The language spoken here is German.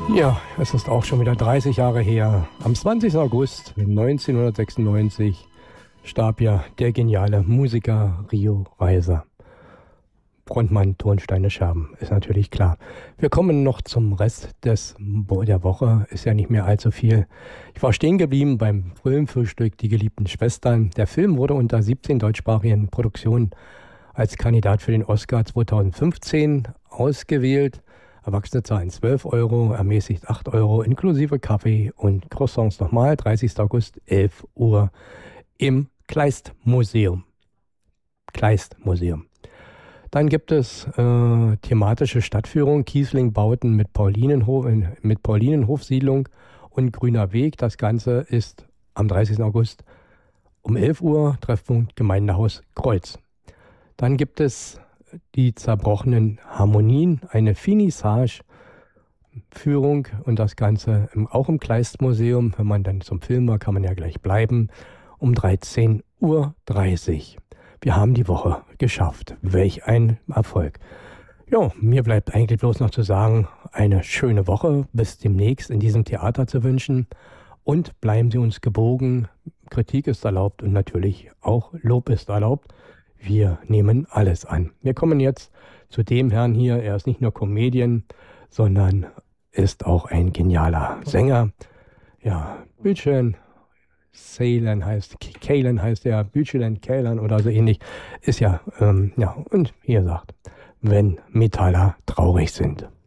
Ja, es ist auch schon wieder 30 Jahre her. Am 20. August 1996 starb ja der geniale Musiker Rio Reiser. Frontmann Tonsteine Scherben, ist natürlich klar. Wir kommen noch zum Rest der Woche, ist ja nicht mehr allzu viel. Ich war stehen geblieben beim Filmfrühstück Die geliebten Schwestern. Der Film wurde unter 17 deutschsprachigen Produktionen als Kandidat für den Oscar 2015 ausgewählt. Erwachsene zahlen 12 Euro, ermäßigt 8 Euro, inklusive Kaffee und Croissants nochmal. 30. August, 11 Uhr im Kleist-Museum. Kleist-Museum. Dann gibt es thematische Stadtführung, Kiesling-Bauten mit Paulinenhofsiedlung und Grüner Weg. Das Ganze ist am 30. August um 11 Uhr, Treffpunkt Gemeindehaus Kreuz. Dann gibt es die zerbrochenen Harmonien, eine Finissage-Führung und das Ganze auch im Kleist-Museum. Wenn man dann zum Film war, kann man ja gleich bleiben, um 13:30 Uhr. Wir haben die Woche geschafft. Welch ein Erfolg. Ja, mir bleibt eigentlich bloß noch zu sagen, eine schöne Woche, bis demnächst in diesem Theater zu wünschen und bleiben Sie uns gewogen. Kritik ist erlaubt und natürlich auch Lob ist erlaubt. Wir nehmen alles an. Wir kommen jetzt zu dem Herrn hier. Er ist nicht nur Comedian, sondern ist auch ein genialer Sänger. Ja, bitteschön. Ceylan heißt er, Büchelen, Kälan oder so ähnlich. Ist ja, und hier sagt, wenn Metaller traurig sind.